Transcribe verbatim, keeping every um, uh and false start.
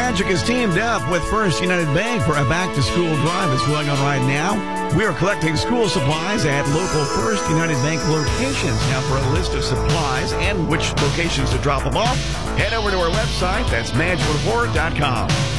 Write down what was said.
Magic has teamed up with First United Bank for a back-to-school drive that's going on right now. We are collecting school supplies at local First United Bank locations. Now, for a list of supplies and which locations to drop them off, head over to our website. That's madge report dot com.